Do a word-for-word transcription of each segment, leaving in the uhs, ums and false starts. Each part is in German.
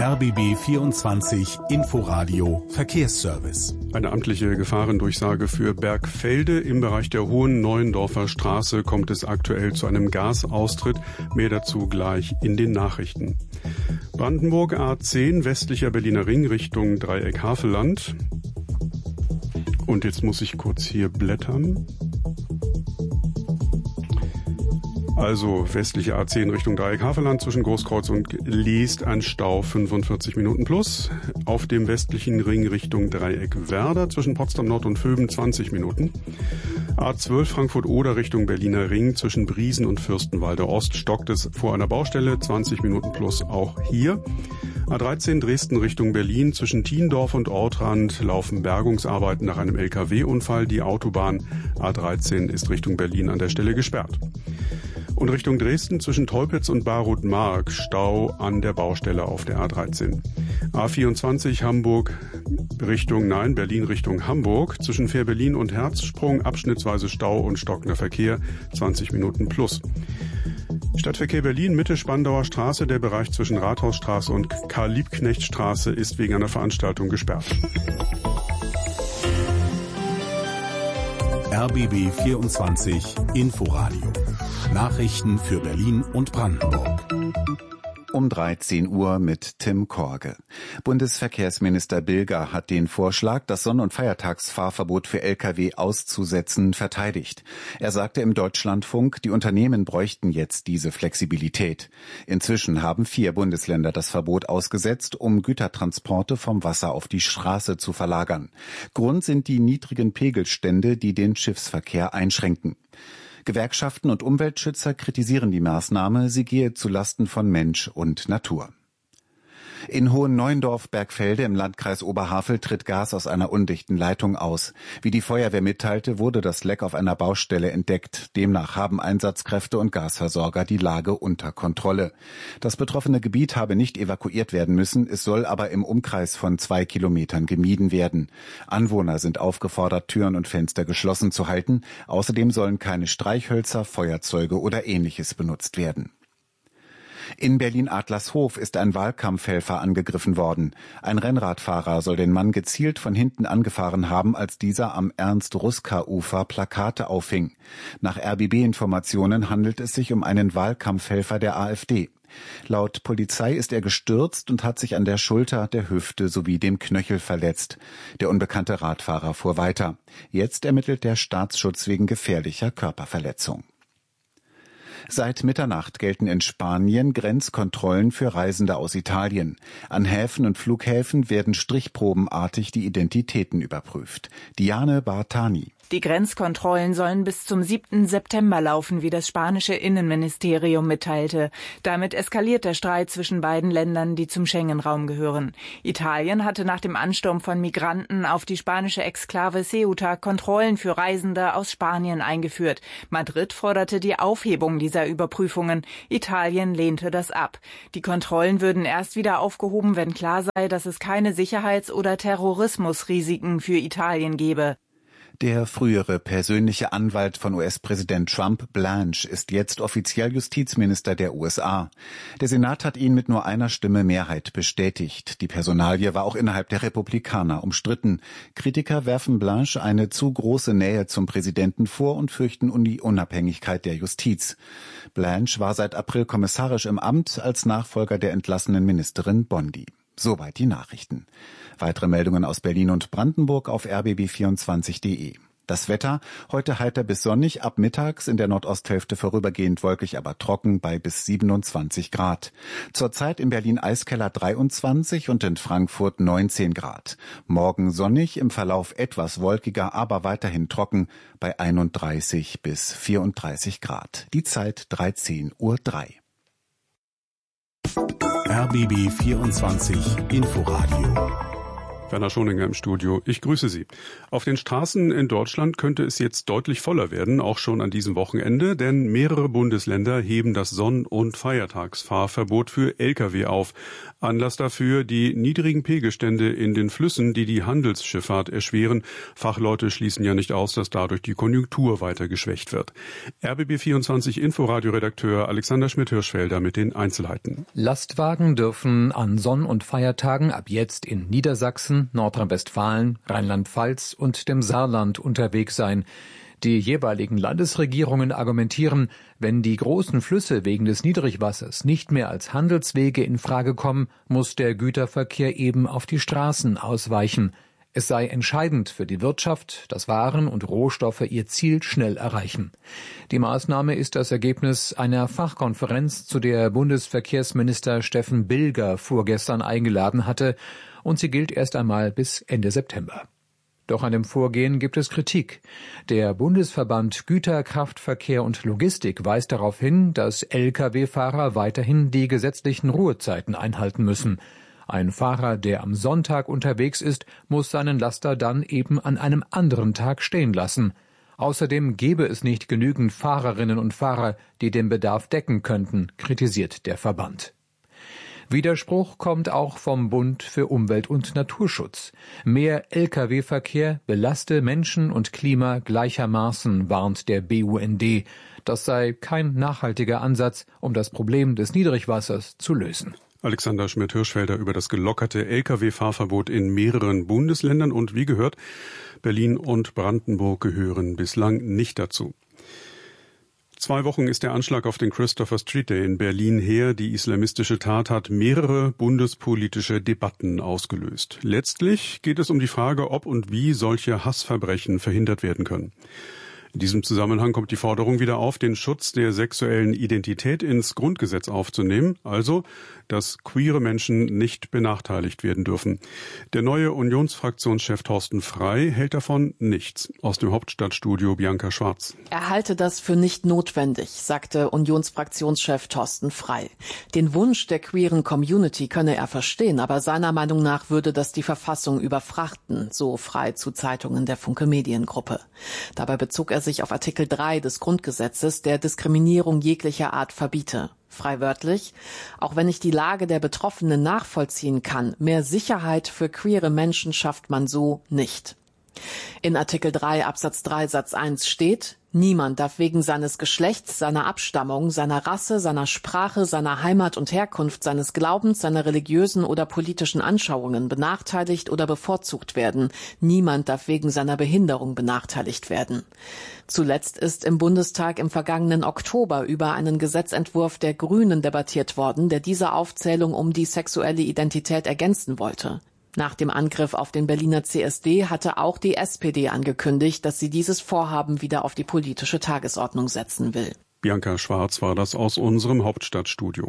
R B B vierundzwanzig Inforadio Verkehrsservice. Eine amtliche Gefahrendurchsage für Bergfelde. Im Bereich der Hohen Neuendorfer Straße kommt es aktuell zu einem Gasaustritt. Mehr dazu gleich in den Nachrichten. Brandenburg A zehn, westlicher Berliner Ring Richtung Dreieck Havelland. Und jetzt muss ich kurz hier blättern. Also westliche A zehn Richtung Dreieck Havelland zwischen Großkreuz und Leest ein Stau fünfundvierzig Minuten plus. Auf dem westlichen Ring Richtung Dreieck Werder zwischen Potsdam Nord und Vöben zwanzig Minuten. A zwölf Frankfurt-Oder Richtung Berliner Ring zwischen Briesen und Fürstenwalde Ost stockt es vor einer Baustelle, zwanzig Minuten plus auch hier. A dreizehn Dresden Richtung Berlin zwischen Thiendorf und Ortrand laufen Bergungsarbeiten nach einem L K W-Unfall. Die Autobahn A dreizehn ist Richtung Berlin an der Stelle gesperrt. Und Richtung Dresden zwischen Teupitz und Barut-Mark Stau an der Baustelle auf der A dreizehn. A vierundzwanzig Hamburg Richtung, nein, Berlin Richtung Hamburg. Zwischen Fähr-Berlin und Herzsprung abschnittsweise Stau und stockender Verkehr, zwanzig Minuten plus. Stadtverkehr Berlin, Mitte Spandauer Straße. Der Bereich zwischen Rathausstraße und Karl-Liebknecht-Straße ist wegen einer Veranstaltung gesperrt. R B B vierundzwanzig Inforadio. Nachrichten für Berlin und Brandenburg. Um dreizehn Uhr mit Tim Korge. Bundesverkehrsminister Bilger hat den Vorschlag, das Sonn- und Feiertagsfahrverbot für L K W auszusetzen, verteidigt. Er sagte im Deutschlandfunk, die Unternehmen bräuchten jetzt diese Flexibilität. Inzwischen haben vier Bundesländer das Verbot ausgesetzt, um Gütertransporte vom Wasser auf die Straße zu verlagern. Grund sind die niedrigen Pegelstände, die den Schiffsverkehr einschränken. Gewerkschaften und Umweltschützer kritisieren die Maßnahme, sie gehe zulasten von Mensch und Natur. In Hohen-Neuendorf-Bergfelde im Landkreis Oberhavel tritt Gas aus einer undichten Leitung aus. Wie die Feuerwehr mitteilte, wurde das Leck auf einer Baustelle entdeckt. Demnach haben Einsatzkräfte und Gasversorger die Lage unter Kontrolle. Das betroffene Gebiet habe nicht evakuiert werden müssen, es soll aber im Umkreis von zwei Kilometern gemieden werden. Anwohner sind aufgefordert, Türen und Fenster geschlossen zu halten. Außerdem sollen keine Streichhölzer, Feuerzeuge oder Ähnliches benutzt werden. In Berlin-Adlershof ist ein Wahlkampfhelfer angegriffen worden. Ein Rennradfahrer soll den Mann gezielt von hinten angefahren haben, als dieser am Ernst-Ruska-Ufer Plakate aufhing. Nach R B B-Informationen handelt es sich um einen Wahlkampfhelfer der AfD. Laut Polizei ist er gestürzt und hat sich an der Schulter, der Hüfte sowie dem Knöchel verletzt. Der unbekannte Radfahrer fuhr weiter. Jetzt ermittelt der Staatsschutz wegen gefährlicher Körperverletzung. Seit Mitternacht gelten in Spanien Grenzkontrollen für Reisende aus Italien. An Häfen und Flughäfen werden strichprobenartig die Identitäten überprüft. Diane Bartani. Die Grenzkontrollen sollen bis zum siebten September laufen, wie das spanische Innenministerium mitteilte. Damit eskaliert der Streit zwischen beiden Ländern, die zum Schengen-Raum gehören. Italien hatte nach dem Ansturm von Migranten auf die spanische Exklave Ceuta Kontrollen für Reisende aus Spanien eingeführt. Madrid forderte die Aufhebung dieser Überprüfungen. Italien lehnte das ab. Die Kontrollen würden erst wieder aufgehoben, wenn klar sei, dass es keine Sicherheits- oder Terrorismusrisiken für Italien gebe. Der frühere persönliche Anwalt von U S-Präsident Trump, Blanche, ist jetzt offiziell Justizminister der U S A. Der Senat hat ihn mit nur einer Stimme Mehrheit bestätigt. Die Personalie war auch innerhalb der Republikaner umstritten. Kritiker werfen Blanche eine zu große Nähe zum Präsidenten vor und fürchten um die Unabhängigkeit der Justiz. Blanche war seit April kommissarisch im Amt als Nachfolger der entlassenen Ministerin Bondi. Soweit die Nachrichten. Weitere Meldungen aus Berlin und Brandenburg auf r b b vierundzwanzig punkt de. Das Wetter, heute heiter bis sonnig, ab mittags in der Nordosthälfte vorübergehend wolkig, aber trocken bei bis siebenundzwanzig Grad. Zurzeit in Berlin Eiskeller dreiundzwanzig und in Frankfurt neunzehn Grad. Morgen sonnig, im Verlauf etwas wolkiger, aber weiterhin trocken bei einunddreißig bis vierunddreißig Grad. Die Zeit dreizehn Uhr drei. R B B vierundzwanzig Inforadio Werner Schoninger im Studio. Ich grüße Sie. Auf den Straßen in Deutschland könnte es jetzt deutlich voller werden, auch schon an diesem Wochenende, denn mehrere Bundesländer heben das Sonn- und Feiertagsfahrverbot für L K W auf. Anlass dafür die niedrigen Pegelstände in den Flüssen, die die Handelsschifffahrt erschweren. Fachleute schließen ja nicht aus, dass dadurch die Konjunktur weiter geschwächt wird. R B B vierundzwanzig Inforadio-Redakteur Alexander Schmidt-Hirschfelder mit den Einzelheiten. Lastwagen dürfen an Sonn- und Feiertagen ab jetzt in Niedersachsen, Nordrhein-Westfalen, Rheinland-Pfalz und dem Saarland unterwegs sein. Die jeweiligen Landesregierungen argumentieren, wenn die großen Flüsse wegen des Niedrigwassers nicht mehr als Handelswege in Frage kommen, muss der Güterverkehr eben auf die Straßen ausweichen. Es sei entscheidend für die Wirtschaft, dass Waren und Rohstoffe ihr Ziel schnell erreichen. Die Maßnahme ist das Ergebnis einer Fachkonferenz, zu der Bundesverkehrsminister Steffen Bilger vorgestern eingeladen hatte, und sie gilt erst einmal bis Ende September. Doch an dem Vorgehen gibt es Kritik. Der Bundesverband Güter, Kraftverkehr und Logistik weist darauf hin, dass L K W-Fahrer weiterhin die gesetzlichen Ruhezeiten einhalten müssen. Ein Fahrer, der am Sonntag unterwegs ist, muss seinen Laster dann eben an einem anderen Tag stehen lassen. Außerdem gäbe es nicht genügend Fahrerinnen und Fahrer, die den Bedarf decken könnten, kritisiert der Verband. Widerspruch kommt auch vom Bund für Umwelt und Naturschutz. Mehr L K W-Verkehr belaste Menschen und Klima gleichermaßen, warnt der B U N D. Das sei kein nachhaltiger Ansatz, um das Problem des Niedrigwassers zu lösen. Alexander Schmidt-Hirschfelder über das gelockerte L K W-Fahrverbot in mehreren Bundesländern. Und wie gehört, Berlin und Brandenburg gehören bislang nicht dazu. Zwei Wochen ist der Anschlag auf den Christopher Street Day in Berlin her. Die islamistische Tat hat mehrere bundespolitische Debatten ausgelöst. Letztlich geht es um die Frage, ob und wie solche Hassverbrechen verhindert werden können. In diesem Zusammenhang kommt die Forderung wieder auf, den Schutz der sexuellen Identität ins Grundgesetz aufzunehmen, also dass queere Menschen nicht benachteiligt werden dürfen. Der neue Unionsfraktionschef Thorsten Frey hält davon nichts. Aus dem Hauptstadtstudio Bianca Schwarz. Er halte das für nicht notwendig, sagte Unionsfraktionschef Thorsten Frey. Den Wunsch der queeren Community könne er verstehen, aber seiner Meinung nach würde das die Verfassung überfrachten, so Frey zu Zeitungen der Funke Mediengruppe. Dabei bezog er sich auf Artikel drei des Grundgesetzes, der Diskriminierung jeglicher Art verbiete. Frei wörtlich: Auch wenn ich die Lage der Betroffenen nachvollziehen kann, mehr Sicherheit für queere Menschen schafft man so nicht. In Artikel drei Absatz drei Satz eins steht: Niemand darf wegen seines Geschlechts, seiner Abstammung, seiner Rasse, seiner Sprache, seiner Heimat und Herkunft, seines Glaubens, seiner religiösen oder politischen Anschauungen benachteiligt oder bevorzugt werden. Niemand darf wegen seiner Behinderung benachteiligt werden. Zuletzt ist im Bundestag im vergangenen Oktober über einen Gesetzentwurf der Grünen debattiert worden, der diese Aufzählung um die sexuelle Identität ergänzen wollte. Nach dem Angriff auf den Berliner C S D hatte auch die S P D angekündigt, dass sie dieses Vorhaben wieder auf die politische Tagesordnung setzen will. Bianca Schwarz war das aus unserem Hauptstadtstudio.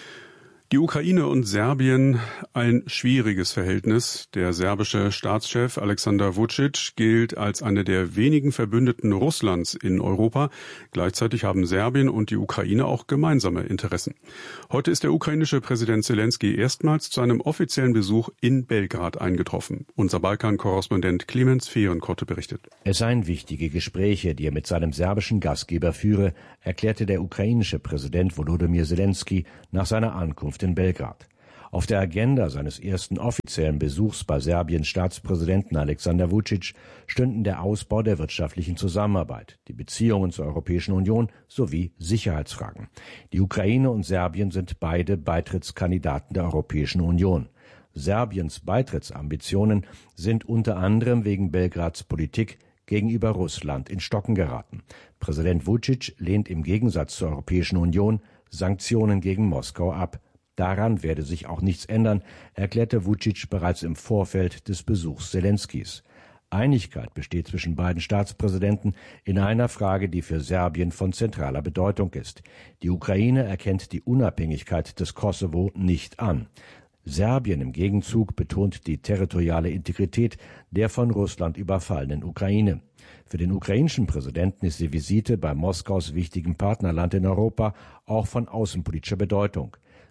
Die Ukraine und Serbien, ein schwieriges Verhältnis. Der serbische Staatschef Alexander Vučić gilt als eine der wenigen Verbündeten Russlands in Europa. Gleichzeitig haben Serbien und die Ukraine auch gemeinsame Interessen. Heute ist der ukrainische Präsident Zelensky erstmals zu einem offiziellen Besuch in Belgrad eingetroffen. Unser Balkan-Korrespondent Clemens Fehrenkotte berichtet. Es seien wichtige Gespräche, die er mit seinem serbischen Gastgeber führe, erklärte der ukrainische Präsident Volodymyr Zelensky nach seiner Ankunft in Belgrad. Auf der Agenda seines ersten offiziellen Besuchs bei Serbiens Staatspräsidenten Alexander Vučić stünden der Ausbau der wirtschaftlichen Zusammenarbeit, die Beziehungen zur Europäischen Union sowie Sicherheitsfragen. Die Ukraine und Serbien sind beide Beitrittskandidaten der Europäischen Union. Serbiens Beitrittsambitionen sind unter anderem wegen Belgrads Politik gegenüber Russland in Stocken geraten. Präsident Vučić lehnt im Gegensatz zur Europäischen Union Sanktionen gegen Moskau ab. Daran werde sich auch nichts ändern, erklärte Vučić bereits im Vorfeld des Besuchs Zelenskys. Einigkeit besteht zwischen beiden Staatspräsidenten in einer Frage, die für Serbien von zentraler Bedeutung ist. Die Ukraine erkennt die Unabhängigkeit des Kosovo nicht an. Serbien im Gegenzug betont die territoriale Integrität der von Russland überfallenen Ukraine. Für den ukrainischen Präsidenten ist die Visite bei Moskaus wichtigem Partnerland in Europa auch von außenpolitischer Bedeutung.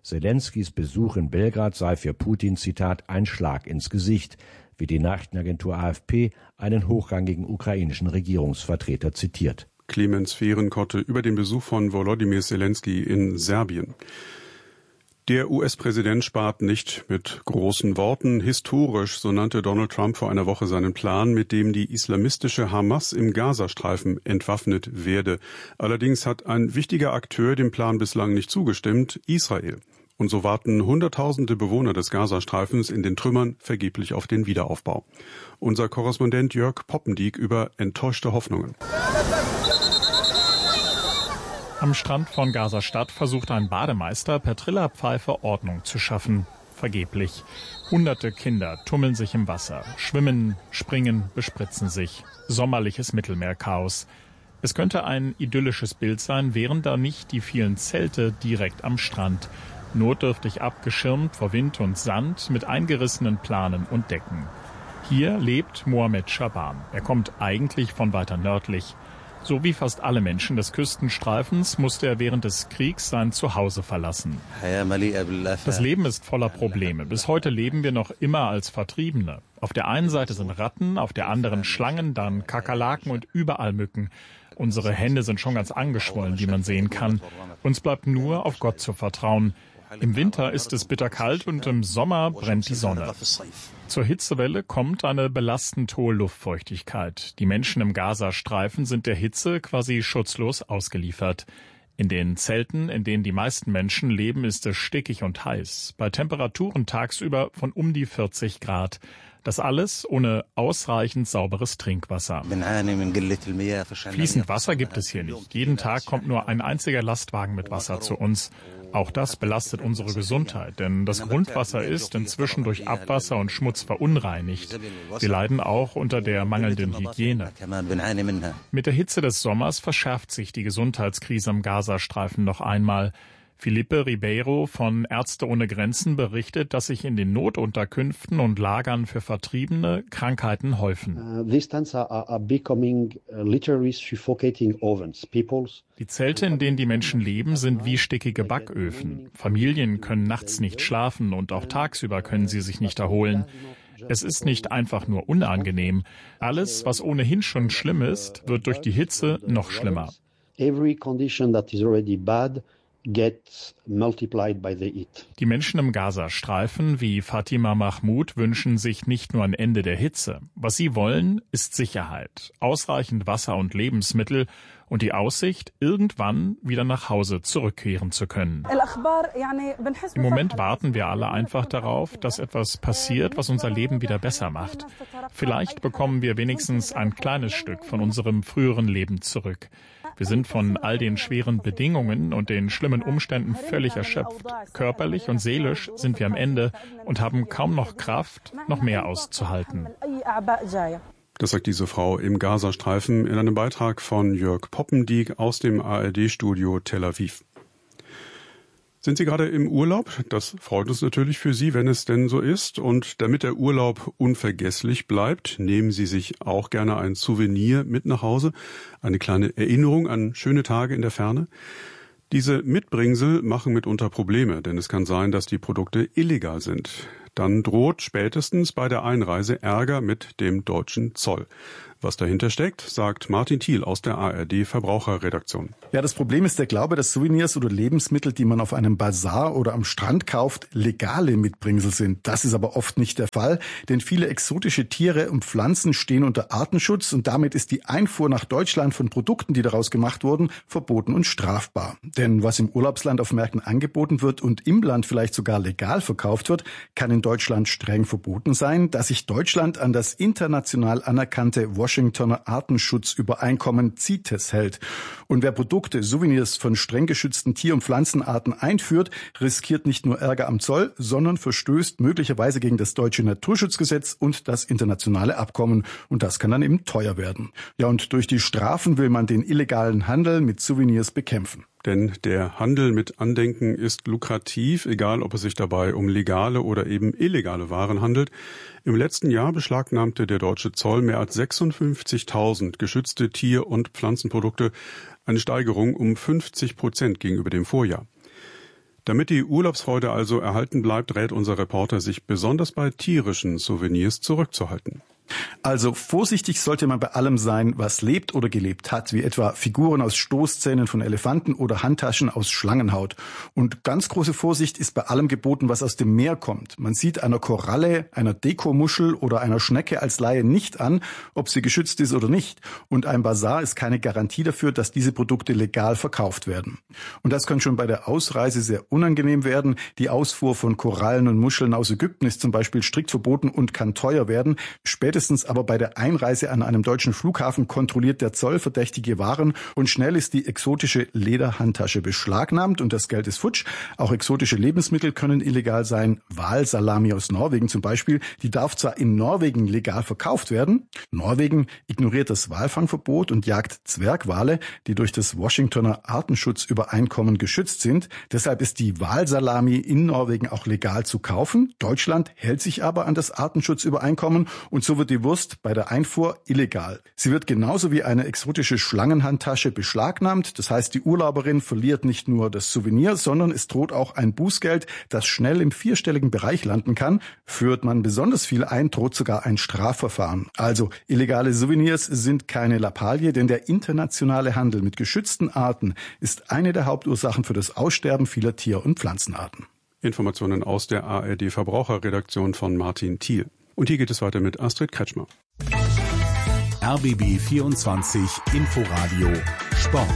Selenskys Besuch in Belgrad sei für Putin, Zitat, ein Schlag ins Gesicht, wie die Nachrichtenagentur A F P einen hochrangigen ukrainischen Regierungsvertreter zitiert. Clemens Fehrenkotte über den Besuch von Volodymyr Zelensky in Serbien. Der U S-Präsident spart nicht mit großen Worten. Historisch, so nannte Donald Trump vor einer Woche seinen Plan, mit dem die islamistische Hamas im Gazastreifen entwaffnet werde. Allerdings hat ein wichtiger Akteur dem Plan bislang nicht zugestimmt, Israel. Und so warten Hunderttausende Bewohner des Gazastreifens in den Trümmern vergeblich auf den Wiederaufbau. Unser Korrespondent Jörg Poppendiek über enttäuschte Hoffnungen. Am Strand von Gaza-Stadt versucht ein Bademeister per Trillerpfeife Ordnung zu schaffen. Vergeblich. Hunderte Kinder tummeln sich im Wasser, schwimmen, springen, bespritzen sich. Sommerliches Mittelmeerchaos. Es könnte ein idyllisches Bild sein, wären da nicht die vielen Zelte direkt am Strand. Notdürftig abgeschirmt vor Wind und Sand mit eingerissenen Planen und Decken. Hier lebt Mohamed Shaban. Er kommt eigentlich von weiter nördlich. So wie fast alle Menschen des Küstenstreifens musste er während des Kriegs sein Zuhause verlassen. Das Leben ist voller Probleme. Bis heute leben wir noch immer als Vertriebene. Auf der einen Seite sind Ratten, auf der anderen Schlangen, dann Kakerlaken und überall Mücken. Unsere Hände sind schon ganz angeschwollen, wie man sehen kann. Uns bleibt nur auf Gott zu vertrauen. Im Winter ist es bitterkalt und im Sommer brennt die Sonne. Zur Hitzewelle kommt eine belastend hohe Luftfeuchtigkeit. Die Menschen im Gazastreifen sind der Hitze quasi schutzlos ausgeliefert. In den Zelten, in denen die meisten Menschen leben, ist es stickig und heiß. Bei Temperaturen tagsüber von um die vierzig Grad. Das alles ohne ausreichend sauberes Trinkwasser. Fließend Wasser gibt es hier nicht. Jeden Tag kommt nur ein einziger Lastwagen mit Wasser zu uns. Auch das belastet unsere Gesundheit, denn das Grundwasser ist inzwischen durch Abwasser und Schmutz verunreinigt. Wir leiden auch unter der mangelnden Hygiene. Mit der Hitze des Sommers verschärft sich die Gesundheitskrise am Gazastreifen noch einmal. Felipe Ribeiro von Ärzte ohne Grenzen berichtet, dass sich in den Notunterkünften und Lagern für Vertriebene Krankheiten häufen. Die Zelte, in denen die Menschen leben, sind wie stickige Backöfen. Familien können nachts nicht schlafen und auch tagsüber können sie sich nicht erholen. Es ist nicht einfach nur unangenehm. Alles, was ohnehin schon schlimm ist, wird durch die Hitze noch schlimmer. Every condition that is already bad gets multiplied by the heat. Die Menschen im Gazastreifen wie Fatima Mahmoud wünschen sich nicht nur ein Ende der Hitze. Was sie wollen, ist Sicherheit, ausreichend Wasser und Lebensmittel und die Aussicht, irgendwann wieder nach Hause zurückkehren zu können. Im Moment warten wir alle einfach darauf, dass etwas passiert, was unser Leben wieder besser macht. Vielleicht bekommen wir wenigstens ein kleines Stück von unserem früheren Leben zurück. Wir sind von all den schweren Bedingungen und den schlimmen Umständen völlig erschöpft. Körperlich und seelisch sind wir am Ende und haben kaum noch Kraft, noch mehr auszuhalten. Das sagt diese Frau im Gazastreifen in einem Beitrag von Jörg Poppendiek aus dem A R D-Studio Tel Aviv. Sind Sie gerade im Urlaub? Das freut uns natürlich für Sie, wenn es denn so ist. Und damit der Urlaub unvergesslich bleibt, nehmen Sie sich auch gerne ein Souvenir mit nach Hause. Eine kleine Erinnerung an schöne Tage in der Ferne. Diese Mitbringsel machen mitunter Probleme, denn es kann sein, dass die Produkte illegal sind. Dann droht spätestens bei der Einreise Ärger mit dem deutschen Zoll. Was dahinter steckt, sagt Martin Thiel aus der A R D-Verbraucherredaktion. Ja, das Problem ist der Glaube, dass Souvenirs oder Lebensmittel, die man auf einem Bazar oder am Strand kauft, legale Mitbringsel sind. Das ist aber oft nicht der Fall, denn viele exotische Tiere und Pflanzen stehen unter Artenschutz und damit ist die Einfuhr nach Deutschland von Produkten, die daraus gemacht wurden, verboten und strafbar. Denn was im Urlaubsland auf Märkten angeboten wird und im Land vielleicht sogar legal verkauft wird, kann in Deutschland streng verboten sein, da sich Deutschland an das international anerkannte Washingtoner Artenschutzübereinkommen CITES hält. Und wer Produkte, Souvenirs von streng geschützten Tier- und Pflanzenarten einführt, riskiert nicht nur Ärger am Zoll, sondern verstößt möglicherweise gegen das deutsche Naturschutzgesetz und das internationale Abkommen. Und das kann dann eben teuer werden. Ja, und durch die Strafen will man den illegalen Handel mit Souvenirs bekämpfen. Denn der Handel mit Andenken ist lukrativ, egal ob es sich dabei um legale oder eben illegale Waren handelt. Im letzten Jahr beschlagnahmte der deutsche Zoll mehr als sechsundfünfzigtausend geschützte Tier- und Pflanzenprodukte, eine Steigerung um fünfzig Prozent gegenüber dem Vorjahr. Damit die Urlaubsfreude also erhalten bleibt, rät unser Reporter, sich besonders bei tierischen Souvenirs zurückzuhalten. Also vorsichtig sollte man bei allem sein, was lebt oder gelebt hat, wie etwa Figuren aus Stoßzähnen von Elefanten oder Handtaschen aus Schlangenhaut. Und ganz große Vorsicht ist bei allem geboten, was aus dem Meer kommt. Man sieht einer Koralle, einer Dekomuschel oder einer Schnecke als Laie nicht an, ob sie geschützt ist oder nicht. Und ein Basar ist keine Garantie dafür, dass diese Produkte legal verkauft werden. Und das kann schon bei der Ausreise sehr unangenehm werden. Die Ausfuhr von Korallen und Muscheln aus Ägypten ist zum Beispiel strikt verboten und kann teuer werden. Später Spätestens aber bei der Einreise an einem deutschen Flughafen kontrolliert der Zoll verdächtige Waren und schnell ist die exotische Lederhandtasche beschlagnahmt und das Geld ist futsch. Auch exotische Lebensmittel können illegal sein. Walsalami aus Norwegen zum Beispiel, die darf zwar in Norwegen legal verkauft werden. Norwegen ignoriert das Walfangverbot und jagt Zwergwale, die durch das Washingtoner Artenschutzübereinkommen geschützt sind. Deshalb ist die Walsalami in Norwegen auch legal zu kaufen. Deutschland hält sich aber an das Artenschutzübereinkommen und so wird die Wurst bei der Einfuhr illegal. Sie wird genauso wie eine exotische Schlangenhandtasche beschlagnahmt. Das heißt, die Urlauberin verliert nicht nur das Souvenir, sondern es droht auch ein Bußgeld, das schnell im vierstelligen Bereich landen kann. Führt man besonders viel ein, droht sogar ein Strafverfahren. Also illegale Souvenirs sind keine Lappalie, denn der internationale Handel mit geschützten Arten ist eine der Hauptursachen für das Aussterben vieler Tier- und Pflanzenarten. Informationen aus der A R D-Verbraucherredaktion von Martin Thiel. Und hier geht es weiter mit Astrid Kretschmer. R B B vierundzwanzig Inforadio Sport.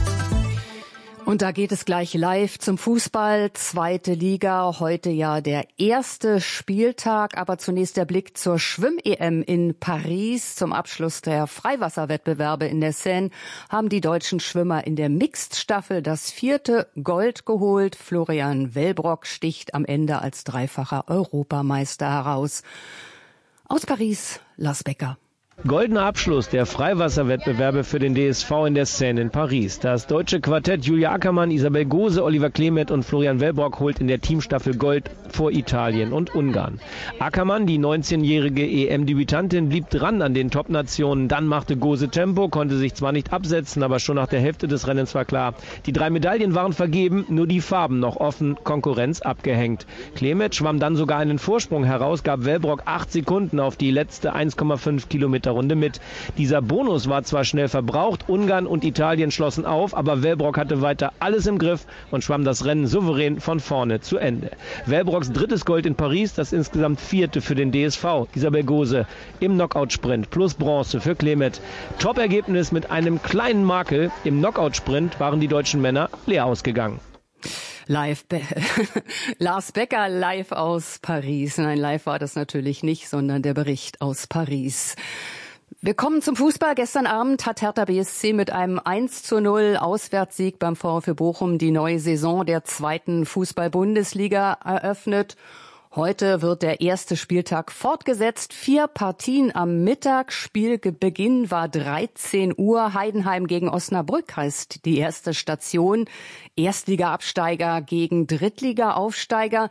Und da geht es gleich live zum Fußball, zweite Liga, heute ja der erste Spieltag, aber zunächst der Blick zur Schwimm-E M in Paris. Zum Abschluss der Freiwasserwettbewerbe in der Seine haben die deutschen Schwimmer in der Mixed-Staffel das vierte Gold geholt. Florian Wellbrock sticht am Ende als dreifacher Europameister heraus. Aus Paris, Lars Becker. Goldener Abschluss der Freiwasserwettbewerbe für den D S V in der Seine in Paris. Das deutsche Quartett Julia Ackermann, Isabel Gose, Oliver Klemet und Florian Wellbrock holt in der Teamstaffel Gold vor Italien und Ungarn. Ackermann, die neunzehnjährige E M-Debütantin, blieb dran an den Top-Nationen. Dann machte Gose Tempo, konnte sich zwar nicht absetzen, aber schon nach der Hälfte des Rennens war klar, die drei Medaillen waren vergeben, nur die Farben noch offen, Konkurrenz abgehängt. Klemet schwamm dann sogar einen Vorsprung heraus, gab Wellbrock acht Sekunden auf die letzte eins Komma fünf Kilometer Runde mit. Dieser Bonus war zwar schnell verbraucht, Ungarn und Italien schlossen auf, aber Wellbrock hatte weiter alles im Griff und schwamm das Rennen souverän von vorne zu Ende. Wellbrocks drittes Gold in Paris, das insgesamt vierte für den D S V. Isabel Gose im Knockout-Sprint plus Bronze für Klemet. Top-Ergebnis mit einem kleinen Makel. Im Knockout-Sprint waren die deutschen Männer leer ausgegangen. Live, Be- Lars Becker live aus Paris. Nein, live war das natürlich nicht, sondern der Bericht aus Paris. Wir kommen zum Fußball. Gestern Abend hat Hertha B S C mit einem eins zu null Auswärtssieg beim VfB Bochum die neue Saison der zweiten Fußball-Bundesliga eröffnet. Heute wird der erste Spieltag fortgesetzt. Vier Partien am Mittag. Spielbeginn war dreizehn Uhr. Heidenheim gegen Osnabrück heißt die erste Station. Erstliga-Absteiger gegen Drittliga-Aufsteiger.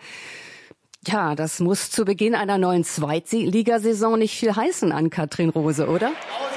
Ja, das muss zu Beginn einer neuen Zweitligasaison nicht viel heißen an Katrin Rose, oder?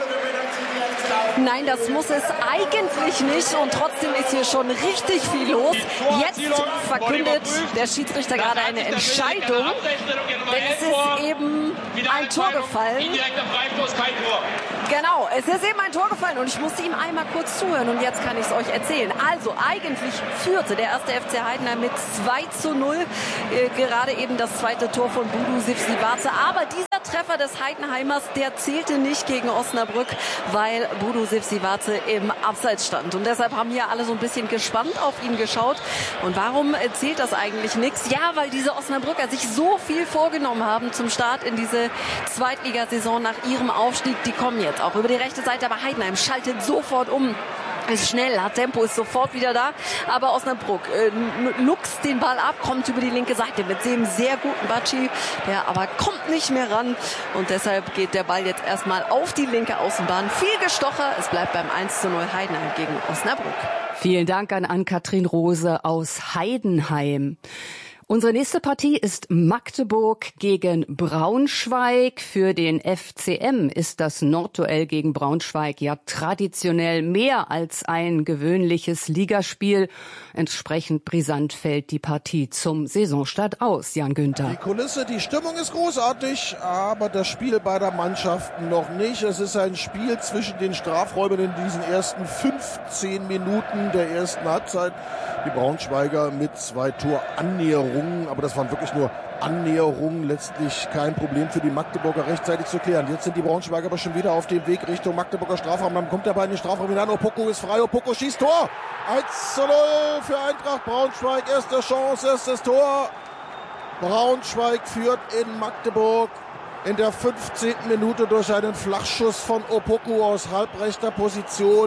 Nein, das muss es eigentlich nicht und trotzdem ist hier schon richtig viel los. Jetzt verkündet der Schiedsrichter gerade eine Entscheidung, denn es ist eben ein Tor gefallen. Genau, es ist eben ein Tor gefallen und ich musste ihm einmal kurz zuhören und jetzt kann ich es euch erzählen. Also eigentlich führte der erste F C Heidenheim mit zwei zu null, äh, gerade eben das zweite Tor von Budu Sivsivace, aber dieser Treffer des Heidenheimers, der zählte nicht gegen Osnabrück, weil Budu Sivsivace im Abseits stand und deshalb haben hier alle so ein bisschen gespannt auf ihn geschaut. Und warum zählt das eigentlich nichts? Ja, weil diese Osnabrücker sich so viel vorgenommen haben zum Start in diese Zweitligasaison nach ihrem Aufstieg. Die kommen jetzt auch über die rechte Seite, aber Heidenheim schaltet sofort um. Ist schnell, hat Tempo, ist sofort wieder da. Aber Osnabrück äh, luchst den Ball ab, kommt über die linke Seite mit dem sehr guten Bacci. Der aber kommt nicht mehr ran. Und deshalb geht der Ball jetzt erstmal auf die linke Außenbahn. Viel Gestocher. Es bleibt beim eins zu null Heidenheim gegen Osnabrück. Vielen Dank an Ann-Kathrin Rose aus Heidenheim. Unsere nächste Partie ist Magdeburg gegen Braunschweig. Für den F C M ist das Nordduell gegen Braunschweig ja traditionell mehr als ein gewöhnliches Ligaspiel. Entsprechend brisant fällt die Partie zum Saisonstart aus. Jan Günther. Die Kulisse, die Stimmung ist großartig, aber das Spiel beider Mannschaften noch nicht. Es ist ein Spiel zwischen den Strafräumen in diesen ersten fünfzehn Minuten der ersten Halbzeit. Die Braunschweiger mit zwei Torannäherungen, aber das waren wirklich nur Annäherungen, letztlich kein Problem für die Magdeburger rechtzeitig zu klären. Jetzt sind die Braunschweiger aber schon wieder auf dem Weg Richtung Magdeburger Strafraum. Dann kommt er bei den Strafraum hinein. Opoku ist frei, Opoku schießt Tor. eins zu null für Eintracht Braunschweig. Erste Chance, erstes Tor. Braunschweig führt in Magdeburg in der fünfzehnten Minute durch einen Flachschuss von Opoku aus halbrechter Position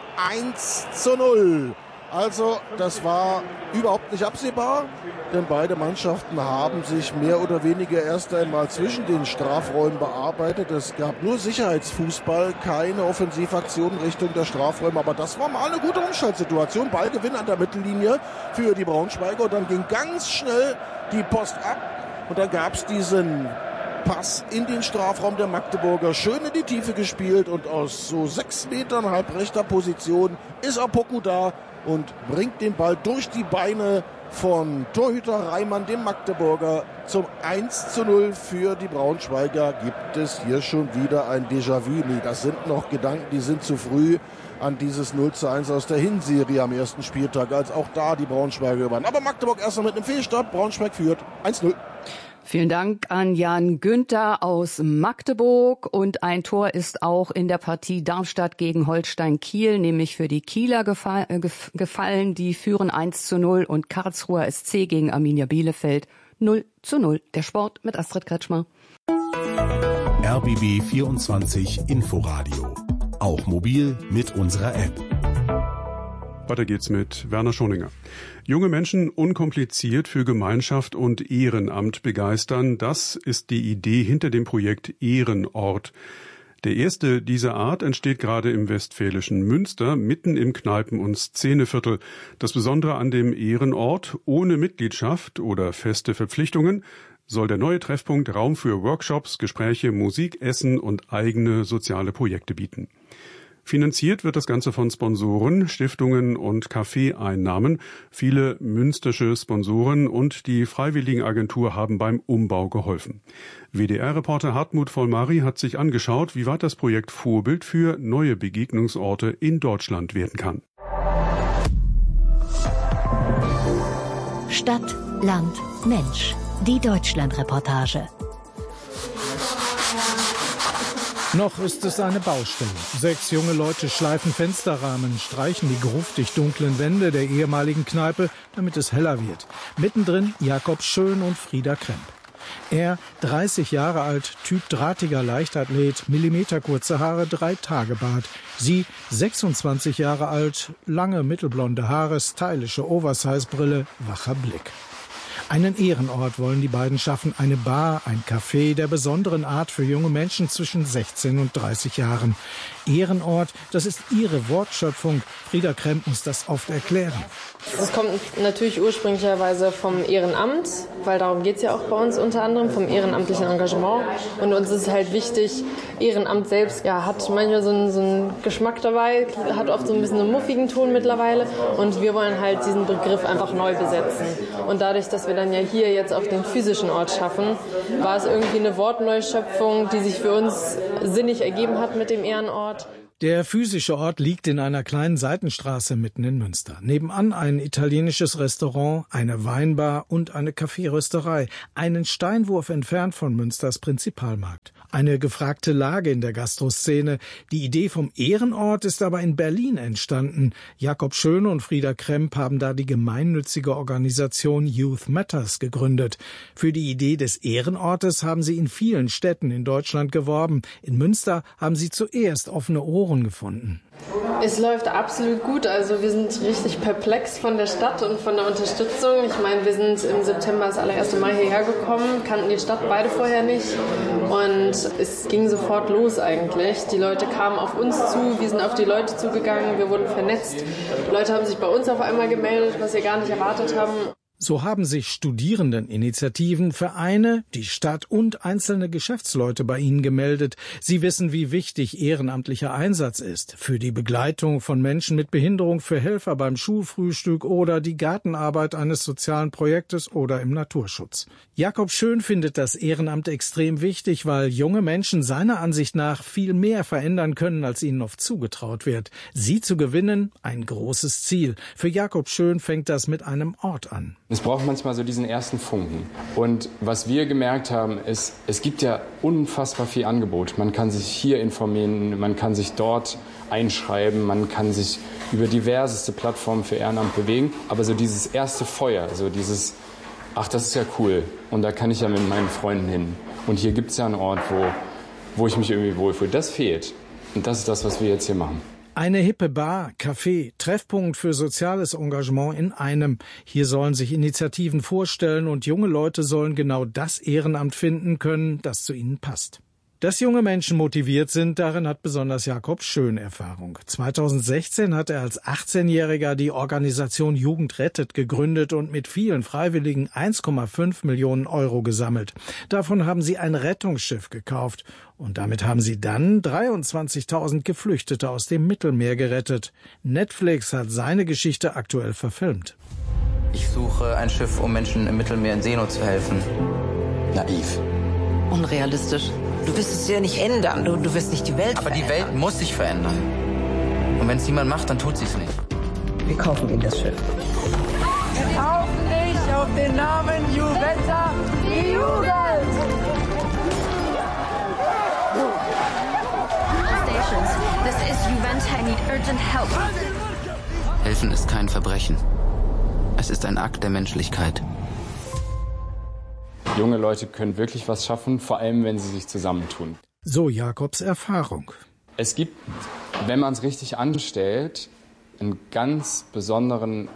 eins zu null. Also, das war überhaupt nicht absehbar, denn beide Mannschaften haben sich mehr oder weniger erst einmal zwischen den Strafräumen bearbeitet. Es gab nur Sicherheitsfußball, keine Offensivaktion Richtung der Strafräume, aber das war mal eine gute Umschaltsituation. Ballgewinn an der Mittellinie für die Braunschweiger und dann ging ganz schnell die Post ab und dann gab es diesen Pass in den Strafraum der Magdeburger, schön in die Tiefe gespielt und aus so sechs Metern halbrechter Position ist Opoku da und bringt den Ball durch die Beine von Torhüter Reimann, dem Magdeburger, zum eins zu null für die Braunschweiger. Gibt es hier schon wieder ein Déjà-vu? Nee, das sind noch Gedanken, die sind zu früh an dieses null zu eins aus der Hinserie am ersten Spieltag, als auch da die Braunschweiger waren. Aber Magdeburg erstmal mit einem Fehlstart, Braunschweig führt eins null. Vielen Dank an Jan Günther aus Magdeburg. Und ein Tor ist auch in der Partie Darmstadt gegen Holstein Kiel, nämlich für die Kieler gefallen. Die führen eins zu null und Karlsruher S C gegen Arminia Bielefeld null zu null. Der Sport mit Astrid Kretschmer. R B B vierundzwanzig Inforadio. Auch mobil mit unserer App. Weiter geht's mit Werner Schoninger. Junge Menschen unkompliziert für Gemeinschaft und Ehrenamt begeistern, das ist die Idee hinter dem Projekt Ehrenort. Der erste dieser Art entsteht gerade im westfälischen Münster, mitten im Kneipen- und Szeneviertel. Das Besondere an dem Ehrenort, ohne Mitgliedschaft oder feste Verpflichtungen, soll der neue Treffpunkt Raum für Workshops, Gespräche, Musik, Essen und eigene soziale Projekte bieten. Finanziert wird das Ganze von Sponsoren, Stiftungen und Kaffeeeinnahmen. Viele münstersche Sponsoren und die Freiwilligenagentur haben beim Umbau geholfen. W D R-Reporter Hartmut Vollmari hat sich angeschaut, wie weit das Projekt Vorbild für neue Begegnungsorte in Deutschland werden kann. Stadt, Land, Mensch. Die Deutschland-Reportage. Noch ist es eine Baustelle. Sechs junge Leute schleifen Fensterrahmen, streichen die gruftig dunklen Wände der ehemaligen Kneipe, damit es heller wird. Mittendrin Jakob Schön und Frieda Kremp. Er, dreißig Jahre alt, Typ drahtiger Leichtathlet, millimeterkurze Haare, Drei-Tage-Bart. Sie, sechsundzwanzig Jahre alt, lange mittelblonde Haare, stylische Oversize-Brille, wacher Blick. Einen Ehrenort wollen die beiden schaffen, eine Bar, ein Café der besonderen Art für junge Menschen zwischen sechzehn und dreißig Jahren. Ehrenort, das ist ihre Wortschöpfung. Frieda Kremp muss das oft erklären. Es kommt natürlich ursprünglicherweise vom Ehrenamt, weil darum geht es ja auch bei uns unter anderem, vom ehrenamtlichen Engagement. Und uns ist halt wichtig, Ehrenamt selbst ja, hat manchmal so einen, so einen Geschmack dabei, hat oft so ein bisschen einen muffigen Ton mittlerweile. Und wir wollen halt diesen Begriff einfach neu besetzen. Und dadurch, dass wir dann ja hier jetzt auch den physischen Ort schaffen, war es irgendwie eine Wortneuschöpfung, die sich für uns sinnig ergeben hat mit dem Ehrenort. Der physische Ort liegt in einer kleinen Seitenstraße mitten in Münster. Nebenan ein italienisches Restaurant, eine Weinbar und eine Kaffeerösterei. Einen Steinwurf entfernt von Münsters Prinzipalmarkt. Eine gefragte Lage in der Gastroszene. Die Idee vom Ehrenort ist aber in Berlin entstanden. Jakob Schön und Frieda Kremp haben da die gemeinnützige Organisation Youth Matters gegründet. Für die Idee des Ehrenortes haben sie in vielen Städten in Deutschland geworben. In Münster haben sie zuerst offene Ohren gefunden. Es läuft absolut gut. Also wir sind richtig perplex von der Stadt und von der Unterstützung. Ich meine, wir sind im September das allererste Mal hierher gekommen, kannten die Stadt beide vorher nicht. Und es ging sofort los eigentlich. Die Leute kamen auf uns zu, wir sind auf die Leute zugegangen, wir wurden vernetzt. Die Leute haben sich bei uns auf einmal gemeldet, was wir gar nicht erwartet haben. So haben sich Studierendeninitiativen, Vereine, die Stadt und einzelne Geschäftsleute bei ihnen gemeldet. Sie wissen, wie wichtig ehrenamtlicher Einsatz ist. Für die Begleitung von Menschen mit Behinderung, für Helfer beim Schulfrühstück oder die Gartenarbeit eines sozialen Projektes oder im Naturschutz. Jakob Schön findet das Ehrenamt extrem wichtig, weil junge Menschen seiner Ansicht nach viel mehr verändern können, als ihnen oft zugetraut wird. Sie zu gewinnen, ein großes Ziel. Für Jakob Schön fängt das mit einem Ort an. Es braucht manchmal so diesen ersten Funken. Und was wir gemerkt haben, ist, es gibt ja unfassbar viel Angebot. Man kann sich hier informieren, man kann sich dort einschreiben, man kann sich über diverseste Plattformen für Ehrenamt bewegen. Aber so dieses erste Feuer, so dieses, ach, das ist ja cool und da kann ich ja mit meinen Freunden hin. Und hier gibt es ja einen Ort, wo, wo ich mich irgendwie wohlfühle. Das fehlt. Und das ist das, was wir jetzt hier machen. Eine hippe Bar, Café, Treffpunkt für soziales Engagement in einem. Hier sollen sich Initiativen vorstellen und junge Leute sollen genau das Ehrenamt finden können, das zu ihnen passt. Dass junge Menschen motiviert sind, darin hat besonders Jakob Schön Erfahrung. zweitausendsechzehn hat er als achtzehnjähriger die Organisation Jugend rettet gegründet und mit vielen Freiwilligen eins Komma fünf Millionen Euro gesammelt. Davon haben sie ein Rettungsschiff gekauft und damit haben sie dann dreiundzwanzigtausend Geflüchtete aus dem Mittelmeer gerettet. Netflix hat seine Geschichte aktuell verfilmt. Ich suche ein Schiff, um Menschen im Mittelmeer in Seenot zu helfen. Naiv. Unrealistisch. Du wirst es ja nicht ändern. Du, du wirst nicht die Welt Aber verändern. die Welt muss sich verändern. Und wenn es niemand macht, dann tut sie es nicht. Wir kaufen ihnen das Schiff. Wir kaufen dich auf den Namen Juventa, die Jugend! Stations, this is Juventa, I need urgent help. Helfen ist kein Verbrechen. Es ist ein Akt der Menschlichkeit. Junge Leute können wirklich was schaffen, vor allem wenn sie sich zusammentun. So Jakobs Erfahrung. Es gibt, wenn man es richtig anstellt, einen ganz besonderen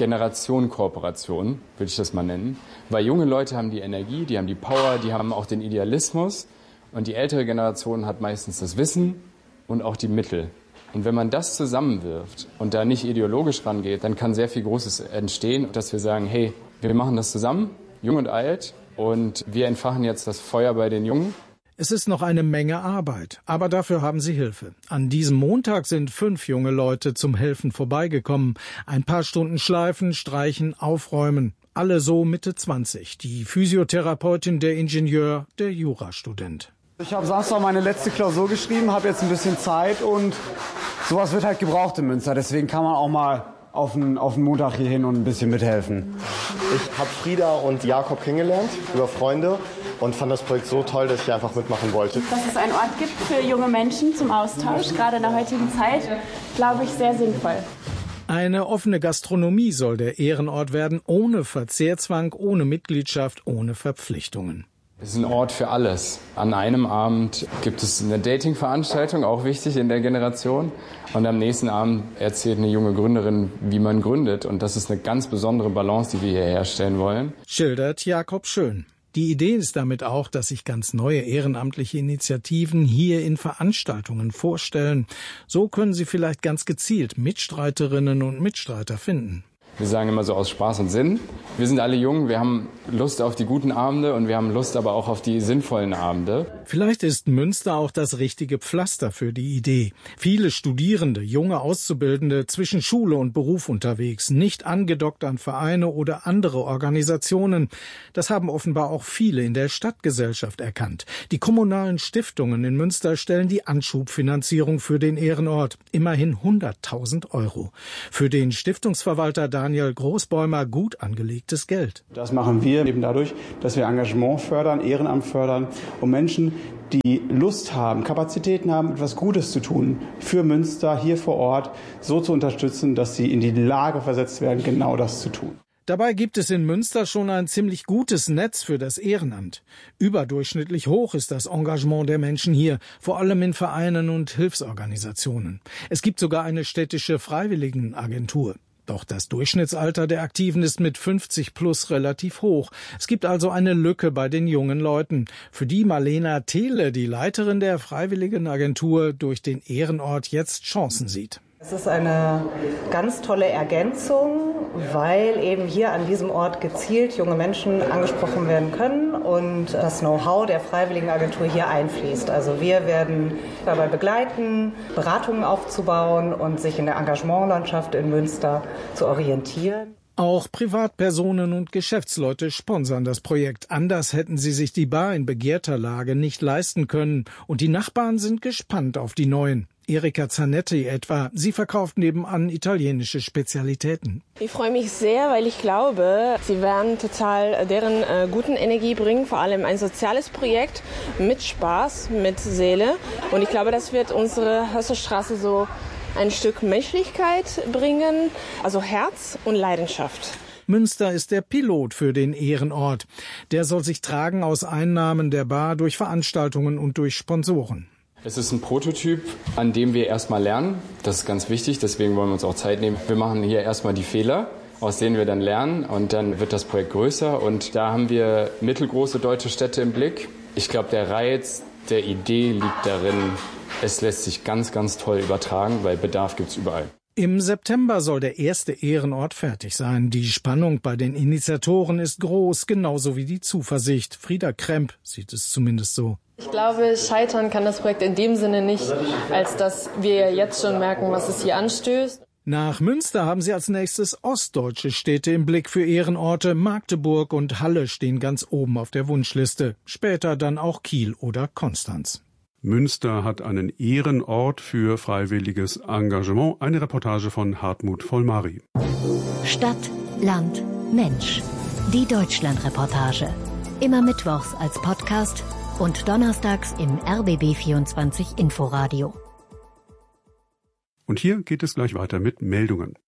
Generationenkooperation, würde ich das mal nennen. Weil junge Leute haben die Energie, die haben die Power, die haben auch den Idealismus. Und die ältere Generation hat meistens das Wissen und auch die Mittel. Und wenn man das zusammenwirft und da nicht ideologisch rangeht, dann kann sehr viel Großes entstehen, dass wir sagen, hey, wir machen das zusammen, jung und alt. Und wir entfachen jetzt das Feuer bei den Jungen. Es ist noch eine Menge Arbeit, aber dafür haben sie Hilfe. An diesem Montag sind fünf junge Leute zum Helfen vorbeigekommen. Ein paar Stunden schleifen, streichen, aufräumen. Alle so Mitte zwanzig. Die Physiotherapeutin, der Ingenieur, der Jurastudent. Ich habe Samstag meine letzte Klausur geschrieben, habe jetzt ein bisschen Zeit und sowas wird halt gebraucht in Münster. Deswegen kann man auch mal auf den, auf den Montag hier hin und ein bisschen mithelfen. Ich habe Frieda und Jakob kennengelernt über Freunde und fand das Projekt so toll, dass ich einfach mitmachen wollte. Dass es einen Ort gibt für junge Menschen zum Austausch, gerade in der heutigen Zeit, glaube ich, sehr sinnvoll. Eine offene Gastronomie soll der Ehrenort werden, ohne Verzehrzwang, ohne Mitgliedschaft, ohne Verpflichtungen. Es ist ein Ort für alles. An einem Abend gibt es eine Dating-Veranstaltung, auch wichtig in der Generation. Und am nächsten Abend erzählt eine junge Gründerin, wie man gründet. Und das ist eine ganz besondere Balance, die wir hier herstellen wollen. Schildert Jakob Schön. Die Idee ist damit auch, dass sich ganz neue ehrenamtliche Initiativen hier in Veranstaltungen vorstellen. So können sie vielleicht ganz gezielt Mitstreiterinnen und Mitstreiter finden. Wir sagen immer so aus Spaß und Sinn. Wir sind alle jung, wir haben Lust auf die guten Abende und wir haben Lust aber auch auf die sinnvollen Abende. Vielleicht ist Münster auch das richtige Pflaster für die Idee. Viele Studierende, junge Auszubildende zwischen Schule und Beruf unterwegs, nicht angedockt an Vereine oder andere Organisationen. Das haben offenbar auch viele in der Stadtgesellschaft erkannt. Die kommunalen Stiftungen in Münster stellen die Anschubfinanzierung für den Ehrenort. Immerhin hunderttausend Euro. Für den Stiftungsverwalter Daniel Großbäumer gut angelegtes Geld. Das machen wir eben dadurch, dass wir Engagement fördern, Ehrenamt fördern, um Menschen, die Lust haben, Kapazitäten haben, etwas Gutes zu tun, für Münster hier vor Ort so zu unterstützen, dass sie in die Lage versetzt werden, genau das zu tun. Dabei gibt es in Münster schon ein ziemlich gutes Netz für das Ehrenamt. Überdurchschnittlich hoch ist das Engagement der Menschen hier, vor allem in Vereinen und Hilfsorganisationen. Es gibt sogar eine städtische Freiwilligenagentur. Doch das Durchschnittsalter der Aktiven ist mit fünfzig plus relativ hoch. Es gibt also eine Lücke bei den jungen Leuten, für die Marlena Thiele, die Leiterin der Freiwilligenagentur, durch den Ehrenort jetzt Chancen sieht. Es ist eine ganz tolle Ergänzung, weil eben hier an diesem Ort gezielt junge Menschen angesprochen werden können und das Know-how der Freiwilligenagentur hier einfließt. Also wir werden dabei begleiten, Beratungen aufzubauen und sich in der Engagementlandschaft in Münster zu orientieren. Auch Privatpersonen und Geschäftsleute sponsern das Projekt. Anders hätten sie sich die Bar in begehrter Lage nicht leisten können. Und die Nachbarn sind gespannt auf die neuen. Erika Zanetti etwa. Sie verkauft nebenan italienische Spezialitäten. Ich freue mich sehr, weil ich glaube, sie werden total deren äh, guten Energie bringen. Vor allem ein soziales Projekt mit Spaß, mit Seele. Und ich glaube, das wird unsere Hösserstraße so ein Stück Menschlichkeit bringen, also Herz und Leidenschaft. Münster ist der Pilot für den Ehrenort. Der soll sich tragen aus Einnahmen der Bar durch Veranstaltungen und durch Sponsoren. Es ist ein Prototyp, an dem wir erstmal lernen. Das ist ganz wichtig, deswegen wollen wir uns auch Zeit nehmen. Wir machen hier erstmal die Fehler, aus denen wir dann lernen, und dann wird das Projekt größer. Und da haben wir mittelgroße deutsche Städte im Blick. Ich glaube, der Reiz der Idee liegt darin, es lässt sich ganz, ganz toll übertragen, weil Bedarf gibt's überall. Im September soll der erste Ehrenort fertig sein. Die Spannung bei den Initiatoren ist groß, genauso wie die Zuversicht. Frieda Kremp sieht es zumindest so. Ich glaube, scheitern kann das Projekt in dem Sinne nicht, als dass wir jetzt schon merken, was es hier anstößt. Nach Münster haben sie als nächstes ostdeutsche Städte im Blick für Ehrenorte. Magdeburg und Halle stehen ganz oben auf der Wunschliste. Später dann auch Kiel oder Konstanz. Münster hat einen Ehrenort für freiwilliges Engagement. Eine Reportage von Hartmut Vollmari. Stadt, Land, Mensch. Die Deutschlandreportage. Immer mittwochs als Podcast und donnerstags im R B B vierundzwanzig Inforadio. Und hier geht es gleich weiter mit Meldungen.